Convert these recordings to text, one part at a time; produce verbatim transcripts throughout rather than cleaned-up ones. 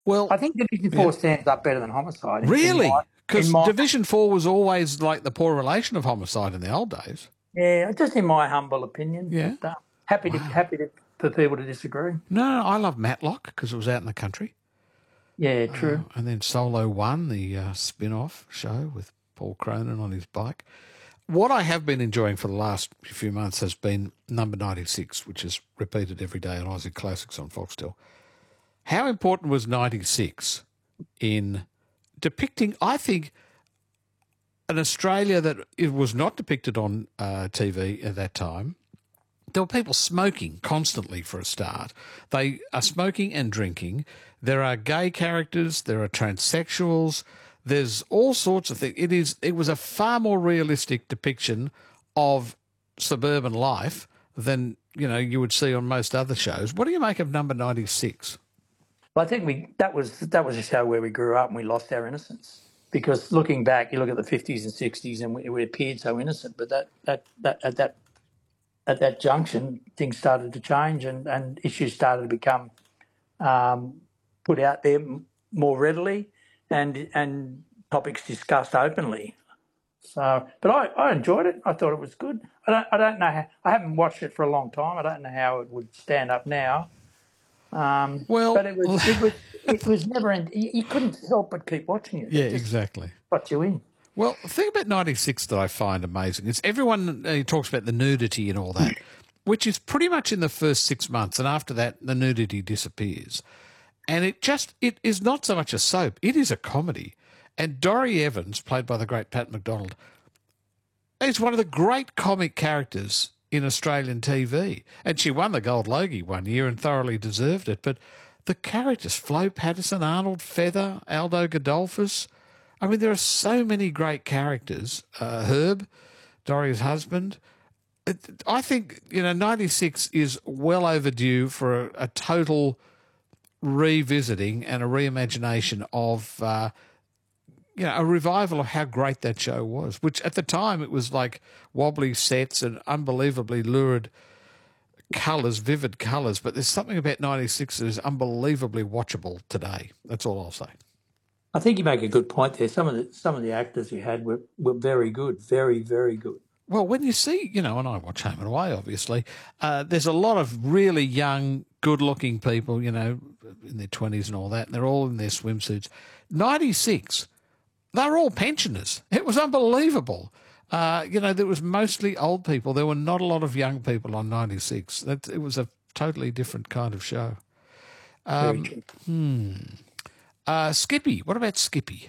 Well, I think Division Four yeah. stands up better than Homicide. Really? Because Division Four was always like the poor relation of Homicide in the old days. Yeah, just in my humble opinion. Yeah. But, uh, happy wow. to happy to, for people to disagree. No, no I love Matlock because it was out in the country. Yeah, true. Uh, and then Solo One, the uh, spin-off show with Paul Cronin on his bike. What I have been enjoying for the last few months has been Number ninety-six, which is repeated every day on Aussie Classics on Foxtel. How important was ninety-six in depicting, I think, an Australia that it was not depicted on uh, T V at that time? There were people smoking constantly for a start. They are smoking and drinking. There are gay characters. There are transsexuals. There's all sorts of things. It is. It was a far more realistic depiction of suburban life than, you know, you would see on most other shows. What do you make of Number ninety-six? Well, I think we that was that was a show where we grew up and we lost our innocence. Because looking back, you look at the fifties and sixties, and we, we appeared so innocent. But that that, that at that at that junction, things started to change, and, and issues started to become um, put out there more readily, and and topics discussed openly. So, but I, I enjoyed it. I thought it was good. I don't I don't know how, I haven't watched it for a long time. I don't know how it would stand up now. Um, well, but it was it was it was never end. You, you couldn't help but keep watching it. Yeah, it exactly. Got you in. Well, the thing about ninety-six that I find amazing is everyone uh, talks about the nudity and all that, which is pretty much in the first six months, and after that, the nudity disappears. And it just, it is not so much a soap, it is a comedy. And Dorrie Evans, played by the great Pat McDonald, is one of the great comic characters in Australian T V. And she won the Gold Logie one year and thoroughly deserved it. But the characters, Flo Patterson, Arnold Feather, Aldo Godolphus, I mean, there are so many great characters. Uh, Herb, Dorrie's husband. It, I think, you know, ninety-six is well overdue for a, a total revisiting and a reimagination of, uh, you know, a revival of how great that show was, which at the time it was like wobbly sets and unbelievably lurid colours, vivid colours. But there's something about ninety-six that is unbelievably watchable today. That's all I'll say. I think you make a good point there. Some of the some of the actors you had were, were very good, very, very good. Well, when you see, you know, and I watch Home and Away, obviously, uh, there's a lot of really young, good-looking people, you know, in their twenties and all that, and they're all in their swimsuits. ninety-six, they're all pensioners. It was unbelievable. Uh, you know, there was mostly old people. There were not a lot of young people on ninety-six. That, it was a totally different kind of show. Um, hmm. Uh, Skippy, what about Skippy?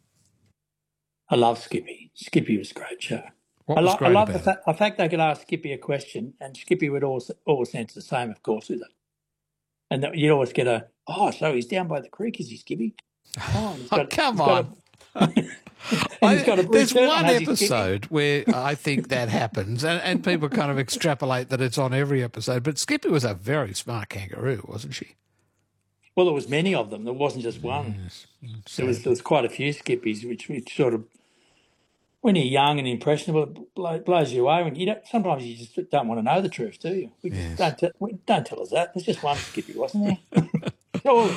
I love Skippy. Skippy was a great show. What I, was lo- great I love about the, fa- the fact they could ask Skippy a question and Skippy would always, always answer the same, of course, with it. And that you'd always get a, oh, so he's down by the creek, is he, Skippy? Oh, he's got, oh come he's on. Got a, I, there's one episode where I think that happens, and, and people kind of extrapolate that it's on every episode. But Skippy was a very smart kangaroo, wasn't she? Well, there was many of them. There wasn't just one. Yes, there was there was quite a few Skippies, which, which sort of, when you're young and impressionable, it blows you away. When you don't, sometimes you just don't want to know the truth, do you? We yes. don't, t- we, don't tell us that. There's just one Skippy, wasn't there? Surely.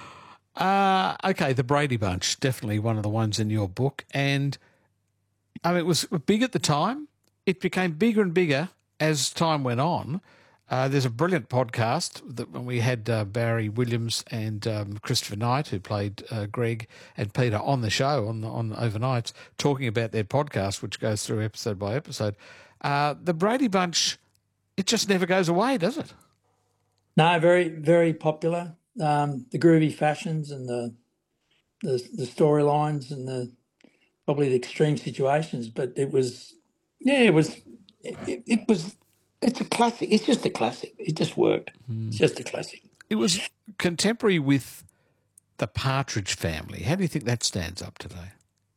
Uh, okay, the Brady Bunch, definitely one of the ones in your book. And I mean, it was big at the time. It became bigger and bigger as time went on. Uh, there's a brilliant podcast that when we had uh, Barry Williams and um, Christopher Knight, who played uh, Greg and Peter on the show on on Overnights, talking about their podcast, which goes through episode by episode. Uh, the Brady Bunch, it just never goes away, does it? No, very, very popular. Um, the groovy fashions and the the, the storylines and the probably the extreme situations, but it was, yeah, it was, it, it was, it's a classic. It's just a classic. It just worked. Mm. It's just a classic. It was contemporary with the Partridge Family. How do you think that stands up today?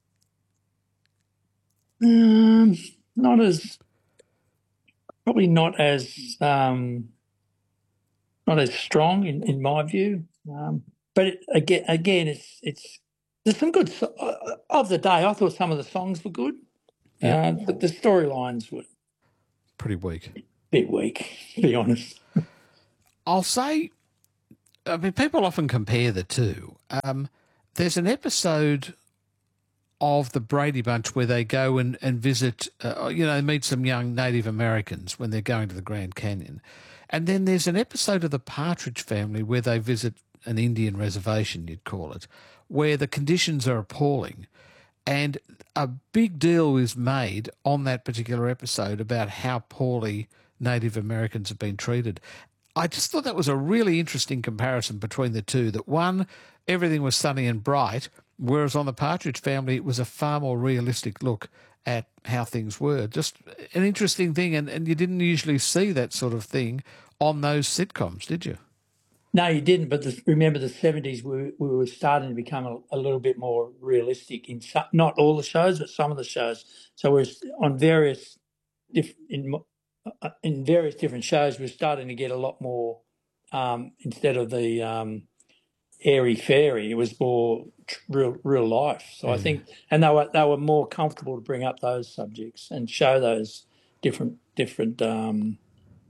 Um, not as, probably not as, um, not as strong in, in my view. Um, but it, again, again, it's it's there's some good uh, of the day. I thought some of the songs were good, yeah. uh, but the storylines were pretty weak. A bit weak, to be honest. I'll say I mean, people often compare the two. Um, there's an episode of the Brady Bunch where they go and, and visit, uh, you know, meet some young Native Americans when they're going to the Grand Canyon. And then there's an episode of the Partridge Family where they visit an Indian reservation, you'd call it, where the conditions are appalling. And a big deal is made on that particular episode about how poorly Native Americans have been treated. I just thought that was a really interesting comparison between the two, that one, everything was sunny and bright, whereas on the Partridge Family, it was a far more realistic look at how things were. Just an interesting thing, and, and you didn't usually see that sort of thing on those sitcoms, did you? No, you didn't. But the, remember, the seventies, we, we were starting to become a, a little bit more realistic in some, not all the shows, but some of the shows. So we're on various diff, in uh, in various different shows. We're starting to get a lot more um, instead of the um, airy fairy. It was more tr- real real life. So Yeah. I think, and they were they were more comfortable to bring up those subjects and show those different different. Um,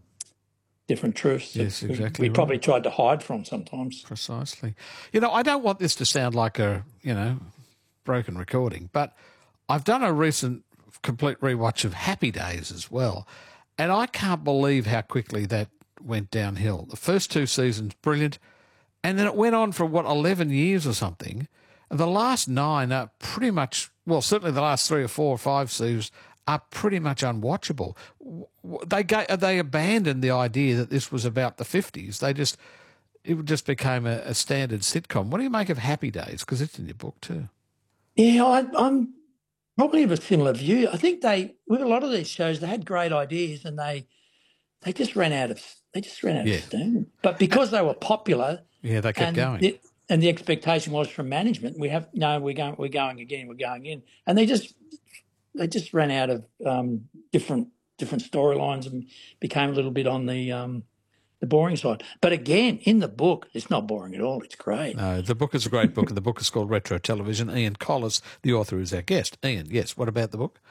different truths that Yes, we, exactly we right. probably tried to hide from sometimes. Precisely. You know, I don't want this to sound like a, you know, broken recording, but I've done a recent complete rewatch of Happy Days as well, and I can't believe how quickly that went downhill. The first two seasons, brilliant, and then it went on for, what, eleven years or something. And the last nine are pretty much, well, certainly the last three or four or five seasons are pretty much unwatchable. They they abandoned the idea that this was about the fifties. They just it just became a, a standard sitcom. What do you make of Happy Days? Because it's in your book too. Yeah, I, I'm probably of a similar view. I think they, with a lot of these shows, they had great ideas and they they just ran out of they just ran out Yeah. of steam. But because they were popular, Yeah, they kept and going. the, and the expectation was from management, we have no, we're going, we're going again, we're going in, and they just they just ran out of um, different different storylines and became a little bit on the um, the boring side. But again, in the book, it's not boring at all. It's great. No, the book is a great book, and the book is called Retro Television. Ian Collis, the author, is our guest. Ian, yes, what about the book?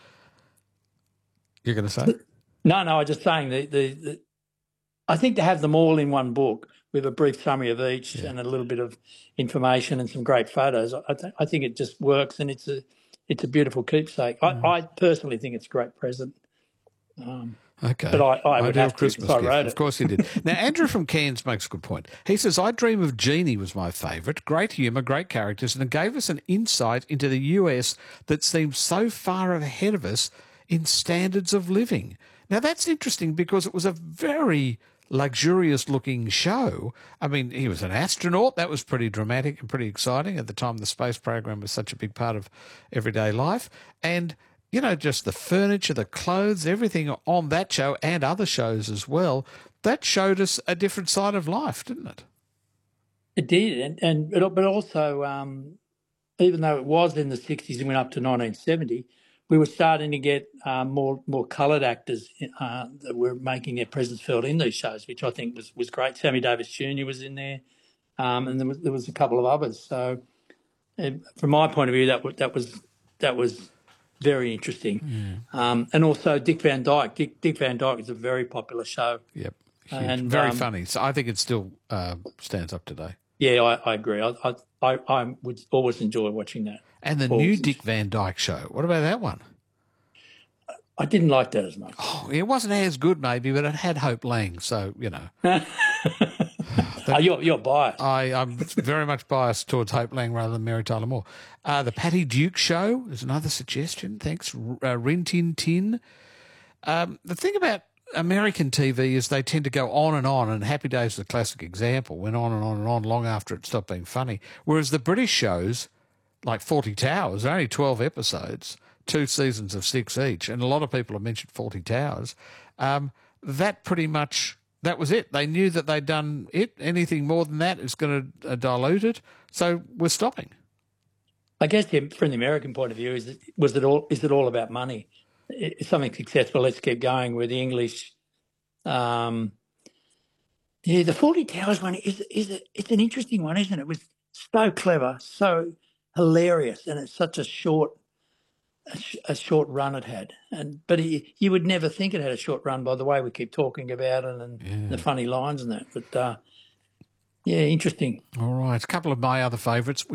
You're going to say? No, no, I was just saying the, the, the I think to have them all in one book with a brief summary of each Yeah. and a little bit of information and some great photos, I, th- I think it just works, and it's a it's a beautiful keepsake. I, Mm. I personally think it's a great present. Um, Okay. But I, I would Ideal have to Christmas because I gift. wrote Of it. course you did. Now, Andrew from Cairns makes a good point. He says, I Dream of Jeannie was my favourite. Great humour, great characters, and it gave us an insight into the U S that seems so far ahead of us in standards of living. Now, that's interesting because it was a very luxurious-looking show. I mean, he was an astronaut. That was pretty dramatic and pretty exciting at the time the space program was such a big part of everyday life. And you know, just the furniture, the clothes, everything on that show and other shows as well, that showed us a different side of life, didn't it? It did, and, and but but also, um, even though it was in the sixties and went up to nineteen seventy, we were starting to get um, more more coloured actors uh, that were making their presence felt in these shows, which I think was, was great. Sammy Davis Junior was in there, um, and there was, there was a couple of others. So, uh, from my point of view, that was that was that was very interesting. Yeah. Um, and also Dick Van Dyke. Dick, Dick Van Dyke is a very popular show. Yep. Huge. And, very um, funny. So I think it still uh, stands up today. Yeah, I, I agree. I, I I I would always enjoy watching that. And the Always. new Dick Van Dyke show. What about that one? I didn't like that as much. Oh, it wasn't as good maybe, but it had Hope Lang. So, you know. Oh, you're, you're biased. I, I'm very much biased towards Hope Lang rather than Mary Tyler Moore. Uh, the Patty Duke show is another suggestion. Thanks. Uh, Rin Tin Tin. Um, the thing about American T V is they tend to go on and on, and Happy Days is a classic example, went on and on and on long after it stopped being funny. Whereas the British shows, like Fawlty Towers, are only twelve episodes, two seasons of six each, and a lot of people have mentioned Fawlty Towers. Um, that pretty much, that was it. They knew that they'd done it. Anything more than that is going to uh, dilute it, so we're stopping. I guess the, from the American point of view, is it, was it all is it all about money? It's something successful, let's keep going. With the English, um, yeah, the Fawlty Towers one is is a, it's an interesting one, isn't it? It was so clever, so hilarious, and it's such a short a, sh- a short run it had. And but he, you would never think it had a short run by the way we keep talking about it and Yeah. the funny lines and that. But uh, Yeah, interesting. All right. A couple of my other favourites.